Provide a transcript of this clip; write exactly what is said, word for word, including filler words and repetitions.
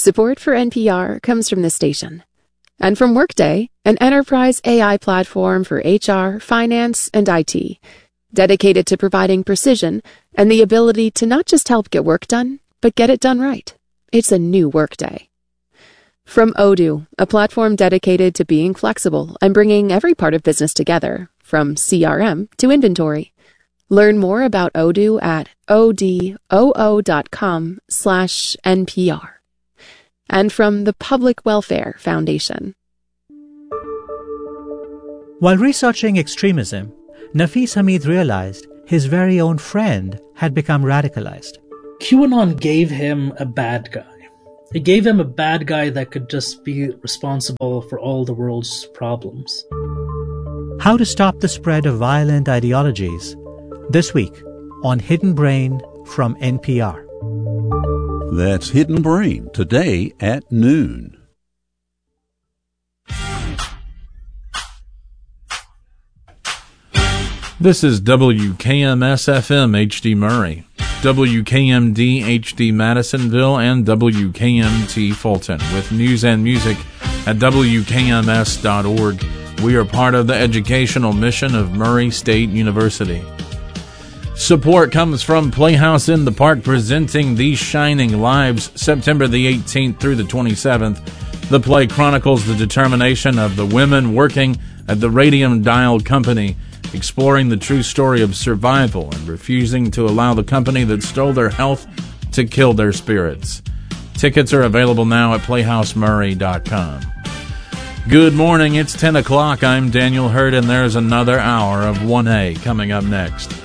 Support for N P R comes from this station. And from Workday, an enterprise A I platform for H R, finance, and I T, dedicated to providing precision and the ability to not just help get work done, but get it done right. It's a new Workday. From Odoo, a platform dedicated to being flexible and bringing every part of business together, from C R M to inventory. Learn more about Odoo at odoo.com slash NPR. And from the Public Welfare Foundation. While researching extremism, Nafis Hamid realized his very own friend had become radicalized. QAnon gave him a bad guy. It gave him a bad guy that could just be responsible for all the world's problems. How to stop the spread of violent ideologies. This week on Hidden Brain from N P R. That's Hidden Brain, today at noon. This is W K M S F M H D Murray, W K M D H D Madisonville, and W K M T Fulton, with news and music at W K M S dot org. We are part of the educational mission of Murray State University. Support comes from Playhouse in the Park, presenting These Shining Lives, September the eighteenth through the twenty-seventh. The play chronicles the determination of the women working at the Radium Dial Company, exploring the true story of survival and refusing to allow the company that stole their health to kill their spirits. Tickets are available now at playhouse murray dot com. Good morning, it's ten o'clock. I'm Daniel Hurd, and there's another hour of one A coming up next.